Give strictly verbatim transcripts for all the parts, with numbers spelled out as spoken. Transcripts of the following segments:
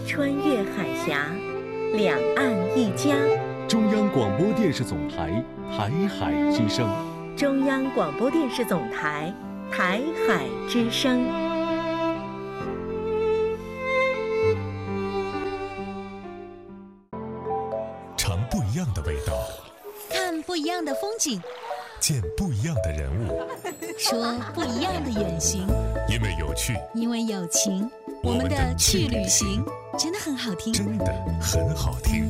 穿越海峡，两岸一家。 中央广播电视总台台海之声。 中央广播电视总台台海之声。 尝不一样的味道， 看不一样的风景， 见不一样的人物， 说不一样的远行。 因为有趣， 因为有情，我们的去旅行真的很好听， 真的很好听。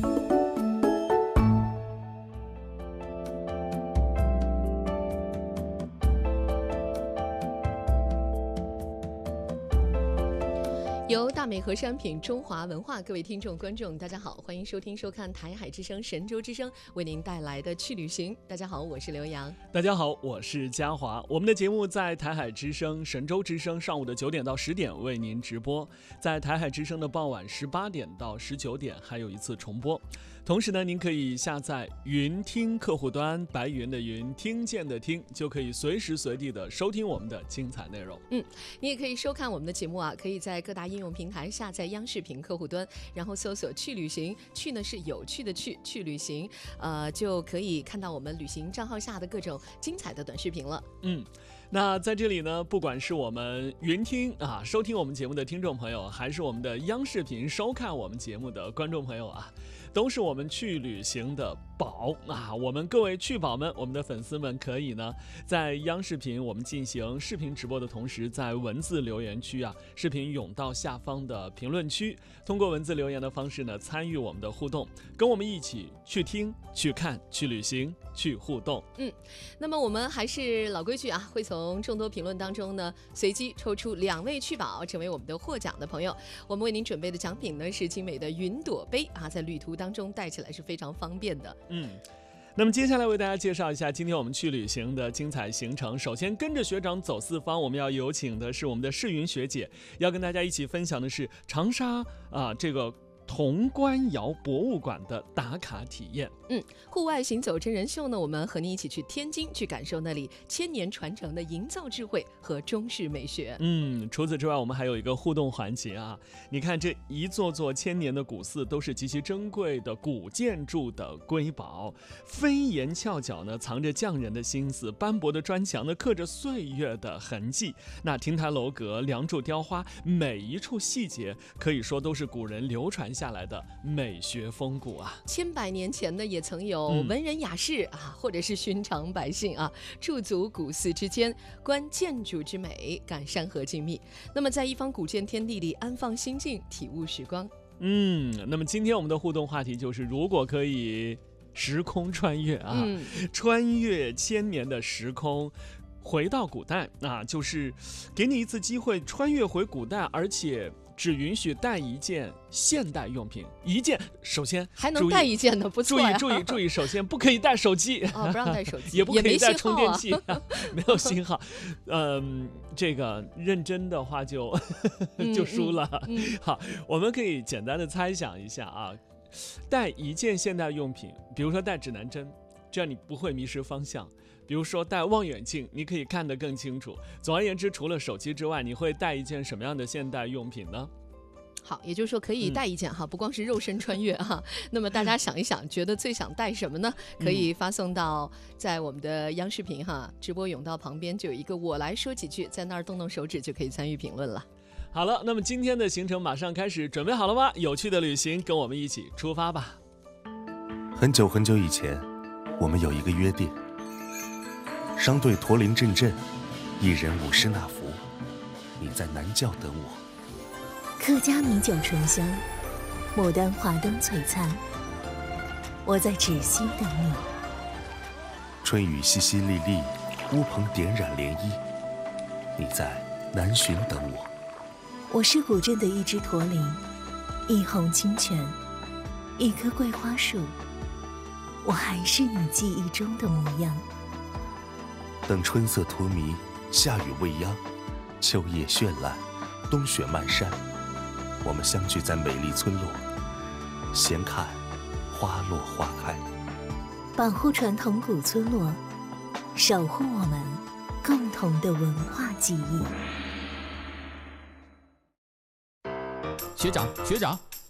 由大美和商品中华文化，各位听众观众大家好，欢迎收听收看台海之声神州之声为您带来的去旅行。大家好，我是刘洋。 大家好，我是嘉华。我们的节目在台海之声神州之声上午的九点到十点为您直播，在台海之声的傍晚十八点到十九点还有一次重播。同时呢，您可以下载云听客户端，白云的云，听见的听，就可以随时随地的收听我们的精彩内容。 嗯，你也可以收看我们的节目啊，可以在各大应用平台下载央视频客户端，然后搜索去旅行，去呢是有趣的去，去旅行，呃，就可以看到我们旅行账号下的各种精彩的短视频了。 嗯。那在这里呢，不管是我们云听啊收听我们节目的听众朋友，还是我们的央视频收看我们节目的观众朋友啊，都是我们去旅行的宝啊！我们各位去宝们，我们的粉丝们可以呢，在央视频我们进行视频直播的同时，在文字留言区啊，视频涌到下方的评论区，通过文字留言的方式呢，参与我们的互动，跟我们一起去听、去看、去旅行、去互动。 嗯，那么我们还是老规矩啊，会从从众多评论当中呢，随机抽出两位去宝，成为我们的获奖的朋友。我们为您准备的奖品呢是精美的云朵杯啊，在旅途当中带起来是非常方便的。 嗯，那么接下来为大家介绍一下今天我们去旅行的精彩行程。首先跟着学长走四方，我们要有请的是我们的世云学姐，要跟大家一起分享的是长沙啊这个潼关窑博物馆的打卡体验。 嗯，户外行走真人秀呢，我们和您一起去天津，去感受那里千年传承的营造智慧和中式美学。 嗯，除此之外，我们还有一个互动环节啊。你看这一座座千年的古寺，都是极其珍贵的古建筑的瑰宝，飞檐翘角呢，藏着匠人的心思；斑驳的砖墙呢，刻着岁月的痕迹。那亭台楼阁、梁柱雕花，每一处细节可以说都是古人流传下来的美学风骨啊。 千百年前呢，也曾有文人雅士、嗯、啊，或者是寻常百姓啊，驻足古寺之间，观建筑之美，感山河静谧。那么在一方古建天地里安放心境，体悟时光。 嗯，那么今天我们的互动话题就是，如果可以时空穿越啊，嗯、穿越千年的时空。回到古代啊，就是给你一次机会穿越回古代，而且只允许带一件现代用品，一件。首先还能带一件呢，不错呀。 注意注意注意，首先不可以带手机， 哦，不让带手机， 也不可以带充电器， 没, 啊、 没有信号。嗯，这个认真的话就就输了。 嗯嗯、 好，我们可以简单的猜想一下啊，带一件现代用品，比如说带指南针，这样你不会迷失方向。比如说带望远镜，你可以看得更清楚。总而言之，除了手机之外，你会带一件什么样的现代用品呢？ 好，也就是说可以带一件哈、嗯，不光是肉身穿越哈。那么大家想一想，觉得最想带什么呢？可以发送到在我们的央视频哈直播甬道旁边就有一个我来说几句，在那儿动动手指就可以参与评论了。 好了，那么今天的行程马上开始，准备好了吗？有趣的旅行，跟我们一起出发吧。 很久很久以前，我们有一个约定。商队驼铃阵阵，一人舞狮那服，你在南郊等我。 客家米酒醇香，牡丹华灯璀璨，我在芷溪等你。 春雨淅淅沥沥，乌篷点染涟漪，你在南浔等我。 我是古镇的一只驼铃，一泓清泉，一棵桂花树，我还是你记忆中的模样。 等春色荼蘼，夏雨未央，秋叶绚烂，冬雪漫山，我们相聚在美丽村落，闲看花落花开。 保护传统古村落，守护我们共同的文化记忆。 学长，学长，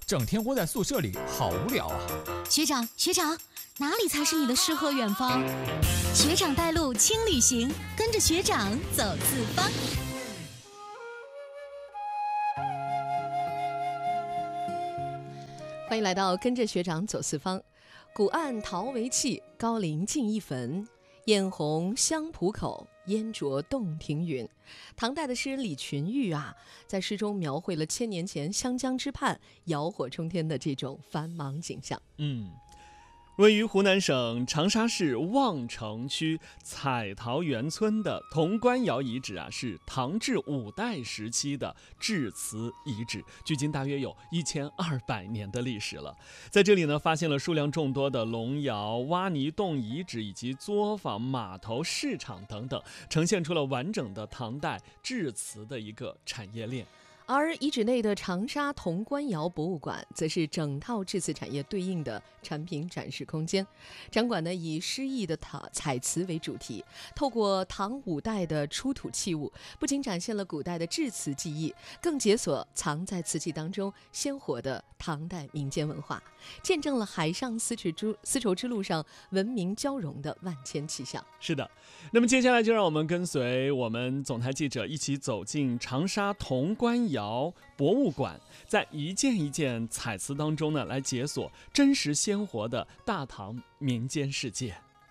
整天窝在宿舍里好无聊啊。 学长学长，哪里才是你的诗和远方？学长带路轻旅行，跟着学长走四方。 欢迎来到跟着学长走四方。古岸陶为器，高陵尽一坟。嫣红香浦口，烟浊洞庭云。唐代的诗人李群玉啊，在诗中描绘了千年前湘江之畔窑火冲天的这种繁忙景象。 嗯。位于湖南省长沙市望城区彩陶园村的潼关窑遗址啊，是唐至五代时期的制瓷遗址，距今大约有一千二百年的历史了。在这里呢，发现了数量众多的龙窑、挖泥洞遗址以及作坊、码头、市场等等，呈现出了完整的唐代制瓷的一个产业链。 而遗址内的长沙潼关窑博物馆，则是整套制瓷产业对应的产品展示空间。展馆呢，以诗意的彩瓷为主题，透过唐五代的出土器物，不仅展现了古代的制瓷技艺，更解锁藏在瓷器当中鲜活的唐代民间文化，见证了海上丝绸之丝绸之路上文明交融的万千气象。 是的，那么接下来就让我们跟随我们总台记者一起走进长沙潼关窑博物馆，在一件一件彩瓷当中呢，来解锁真实鲜活的大唐民间世界。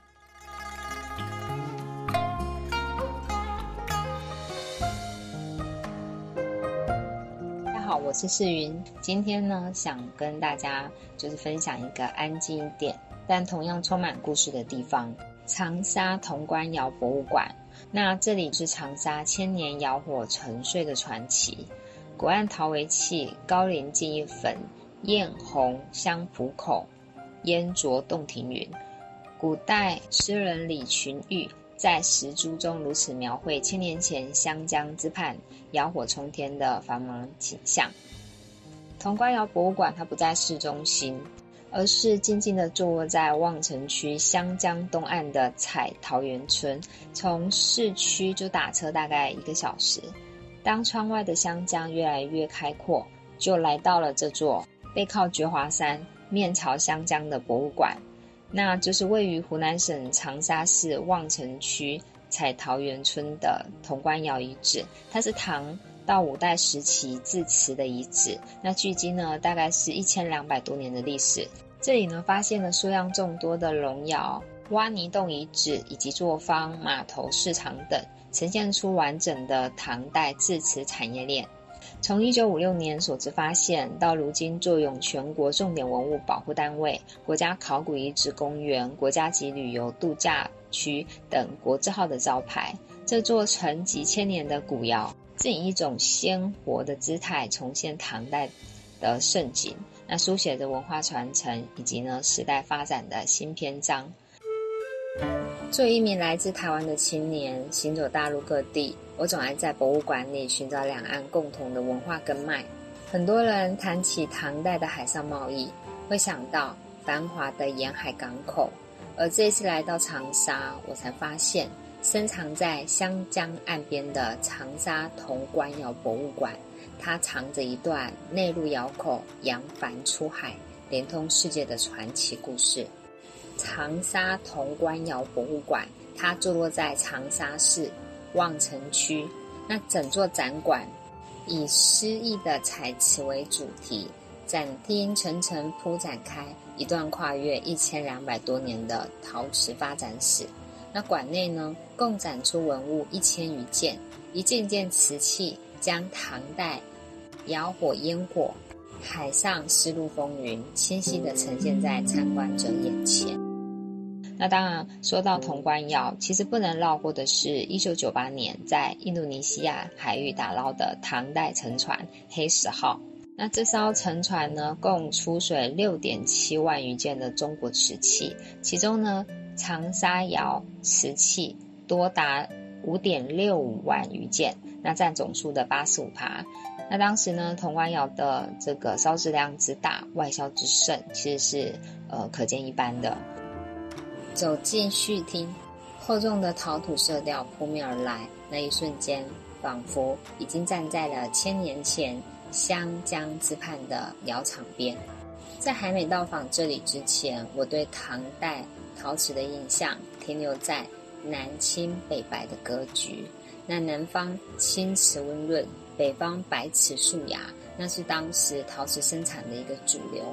大家好，我是世云。今天呢，想跟大家就是分享一个安静一点，但同样充满故事的地方——长沙潼关窑博物馆。那这里是长沙千年窑火沉睡的传奇。古岸陶为器，高陵尽一坟。嫣红香浦口，烟浊洞庭云。古代诗人李群玉在石珠中如此描绘千年前湘江之畔窑火冲天的繁忙景象。潼关窑博物馆它不在市中心，而是静静地坐落在望城区湘江东岸的彩陶园村，从市区就打车大概一个小时。当窗外的湘江越来越开阔，就来到了这座背靠觉华山、面朝湘江的博物馆。那就是位于湖南省长沙市望城区彩陶园村的潼关窑遗址，它是唐到五代时期制瓷的遗址。那距今呢，大概是一千两百多年的历史。这里呢，发现了数量众多的龙窑、挖泥洞遗址以及作坊、码头、市场等，呈现出完整的唐代制瓷产业链。从一九五六年所知发现到如今坐拥全国重点文物保护单位、国家考古遗址公园、国家级旅游度假区等国字号的招牌，这座沉寂千年的古窑正以一种鲜活的姿态重现唐代的盛景，那书写着文化传承以及呢时代发展的新篇章。作为一名来自台湾的青年，行走大陆各地，我总爱在博物馆里寻找两岸共同的文化根脉。很多人谈起唐代的海上贸易，会想到繁华的沿海港口，而这一次来到长沙，我才发现深藏在湘江岸边的长沙潼关窑博物馆，它藏着一段内陆窑口扬帆出海，连通世界的传奇故事。长沙潼关窑博物馆，它坐落在长沙市望城区。那整座展馆以诗意的彩瓷为主题，展厅层层铺展开一段跨越一千两百多年的陶瓷发展史。那馆内呢，共展出文物一千余件，一件件瓷器将唐代窑火烟火、海上丝路风云清晰地呈现在参观者眼前。那当然说到潼关窑，其实不能绕过的是一九九八年在印度尼西亚海域打捞的唐代沉船黑石号。那这艘沉船呢，共出水 六点七万余件的中国瓷器，其中呢长沙窑瓷器多达 五点六五万余件，那占总数的 百分之八十五。 那当时呢潼关窑的这个烧制量之大，外销之盛，其实是呃可见一斑的。走进序厅，厚重的陶土色调扑面而来，那一瞬间仿佛已经站在了千年前湘江之畔的窑厂边。在还没到访这里之前，我对唐代陶瓷的印象停留在南青北白的格局。那南方青瓷温润，北方白瓷素雅，那是当时陶瓷生产的一个主流。